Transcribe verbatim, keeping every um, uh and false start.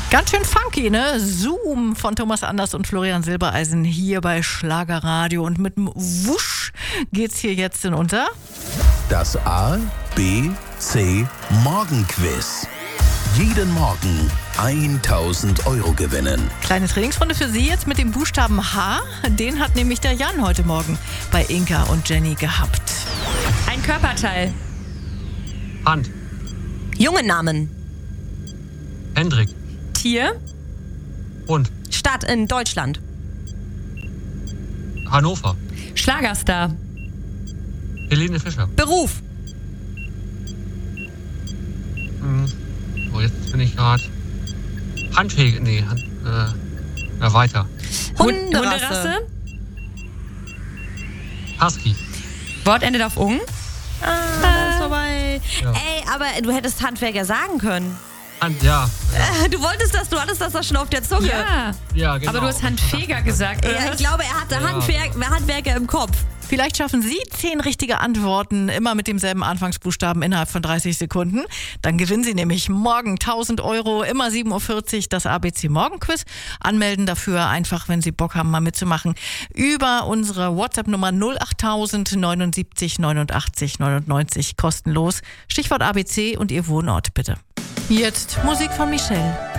Ganz schön funky, ne? Zoom von Thomas Anders und Florian Silbereisen hier bei Schlagerradio. Und mit dem Wusch geht's hier jetzt in unser... Das A, B, C Morgenquiz. Jeden Morgen tausend Euro gewinnen. Kleine Trainingsrunde für Sie jetzt mit dem Buchstaben H. Den hat nämlich der Jan heute Morgen bei Inka und Jenny gehabt. Ein Körperteil. Hand. Jungennamen. Hendrik. Tier. Hund. Stadt in Deutschland. Hannover. Schlagerstar. Helene Fischer. Beruf. Hm. So, jetzt bin ich gerade. Handfähig. Nee, Hand, äh, na weiter. Hunderasse. Hunderasse. Husky. Wort endet auf ung. Ah, das ist vorbei. Ja. Ey, aber du hättest Handwerker sagen können. Hand, ja. ja. Äh, Du wolltest das, du hattest das doch schon auf der Zunge. Ja. Ja, genau. Aber du hast Handfeger gesagt, oder? Ja, ich glaube, er hatte Ja. Handwerk, Handwerker im Kopf. Vielleicht schaffen Sie zehn richtige Antworten, immer mit demselben Anfangsbuchstaben innerhalb von dreißig Sekunden. Dann gewinnen Sie nämlich morgen tausend Euro, immer sieben Uhr vierzig, das A B C Morgenquiz. Anmelden dafür einfach, wenn Sie Bock haben, mal mitzumachen, über unsere WhatsApp-Nummer null acht null null sieben neun neunundachtzig neunundneunzig, kostenlos. Stichwort A B C und Ihr Wohnort, bitte. Jetzt Musik von Michelle.